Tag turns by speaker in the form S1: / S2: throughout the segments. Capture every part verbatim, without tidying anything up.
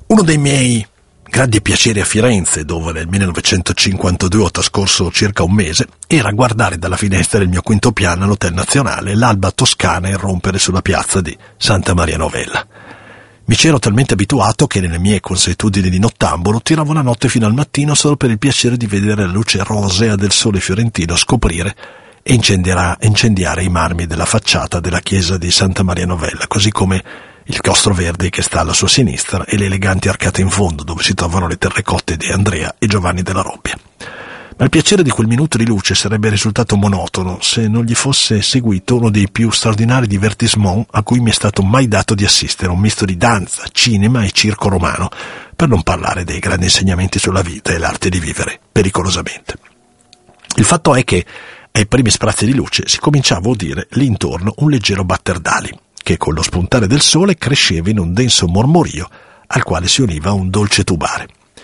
S1: Uno dei miei grandi piaceri a Firenze, dove nel millenovecentocinquantadue ho trascorso circa un mese, era guardare dalla finestra del mio quinto piano all'Hotel Nazionale l'alba toscana irrompere sulla piazza di Santa Maria Novella. Mi c'ero talmente abituato che nelle mie consuetudini di nottambolo tiravo la notte fino al mattino solo per il piacere di vedere la luce rosea del sole fiorentino scoprire e incendiare i marmi della facciata della chiesa di Santa Maria Novella, così come il chiostro verde che sta alla sua sinistra e le eleganti arcate in fondo dove si trovano le terracotte di Andrea e Giovanni della Robbia. Ma il piacere di quel minuto di luce sarebbe risultato monotono se non gli fosse seguito uno dei più straordinari divertissement a cui mi è stato mai dato di assistere, un misto di danza, cinema e circo romano, per non parlare dei grandi insegnamenti sulla vita e l'arte di vivere pericolosamente. Il fatto è che ai primi sprazzi di luce si cominciava a udire lì intorno un leggero batter d'ali, che con lo spuntare del sole cresceva in un denso mormorio al quale si univa un dolce tubare.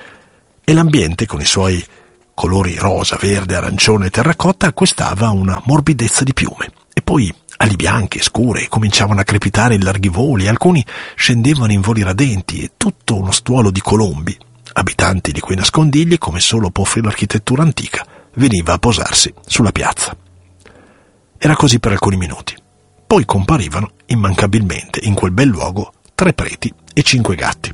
S1: E l'ambiente, con i suoi colori rosa, verde, arancione e terracotta, acquistava una morbidezza di piume. E poi ali bianche, scure, cominciavano a crepitare in larghi voli, alcuni scendevano in voli radenti e tutto uno stuolo di colombi, abitanti di quei nascondigli, come solo può offrire l'architettura antica, veniva a posarsi sulla piazza. Era così per alcuni minuti. Poi comparivano immancabilmente in quel bel luogo tre preti e cinque gatti.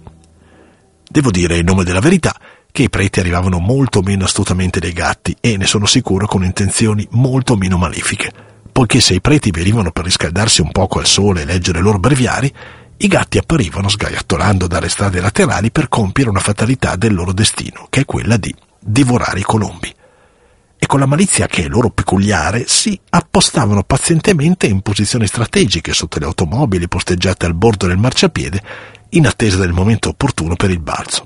S1: Devo dire in nome della verità che i preti arrivavano molto meno astutamente dei gatti e ne sono sicuro con intenzioni molto meno malefiche, poiché se i preti venivano per riscaldarsi un poco al sole e leggere i loro breviari, i gatti apparivano sgaiattolando dalle strade laterali per compiere una fatalità del loro destino, che è quella di divorare i colombi. E con la malizia che è loro peculiare si appostavano pazientemente in posizioni strategiche sotto le automobili posteggiate al bordo del marciapiede in attesa del momento opportuno per il balzo.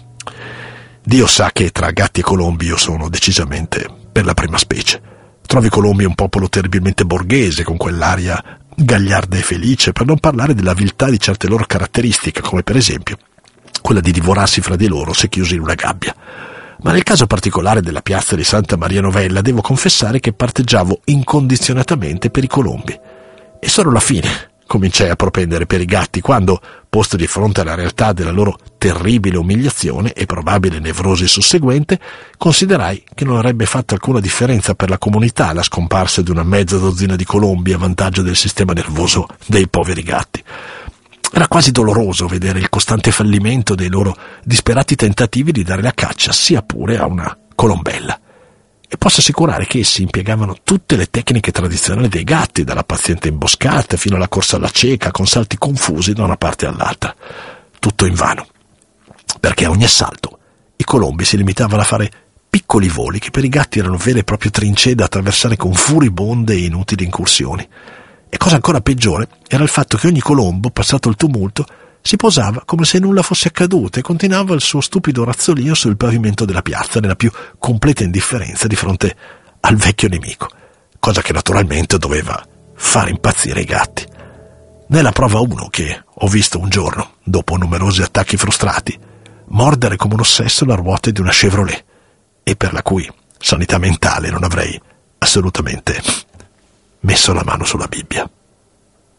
S1: Dio sa che tra gatti e colombi io sono decisamente per la prima specie. Trovo i colombi un popolo terribilmente borghese, con quell'aria gagliarda e felice, per non parlare della viltà di certe loro caratteristiche, come per esempio quella di divorarsi fra di loro se chiusi in una gabbia. Ma nel caso particolare della piazza di Santa Maria Novella devo confessare che parteggiavo incondizionatamente per i colombi. E solo alla fine cominciai a propendere per i gatti quando, posto di fronte alla realtà della loro terribile umiliazione e probabile nevrosi susseguente, considerai che non avrebbe fatto alcuna differenza per la comunità la scomparsa di una mezza dozzina di colombi a vantaggio del sistema nervoso dei poveri gatti. Era quasi doloroso vedere il costante fallimento dei loro disperati tentativi di dare la caccia sia pure a una colombella. E posso assicurare che essi impiegavano tutte le tecniche tradizionali dei gatti, dalla paziente imboscata fino alla corsa alla cieca, con salti confusi da una parte all'altra. Tutto invano, perché a ogni assalto i colombi si limitavano a fare piccoli voli che per i gatti erano vere e proprie trincee da attraversare con furibonde e inutili incursioni. E cosa ancora peggiore era il fatto che ogni colombo, passato il tumulto, si posava come se nulla fosse accaduto e continuava il suo stupido razzolio sul pavimento della piazza nella più completa indifferenza di fronte al vecchio nemico, cosa che naturalmente doveva far impazzire i gatti. Ne è la prova uno che ho visto un giorno, dopo numerosi attacchi frustrati, mordere come un ossesso la ruota di una Chevrolet, e per la cui sanità mentale non avrei assolutamente messo la mano sulla Bibbia.